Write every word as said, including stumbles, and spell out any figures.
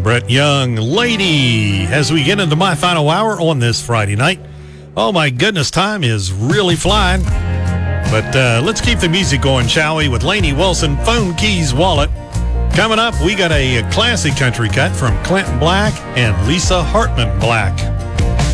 Brett Young, Lady, as we get into my final hour on this Friday night. Oh my goodness, time is really flying. But uh, let's keep the music going, shall we, with Lainey Wilson, Phone Keys Wallet. Coming up, we got a, a classic country cut from Clinton Black and Lisa Hartman Black.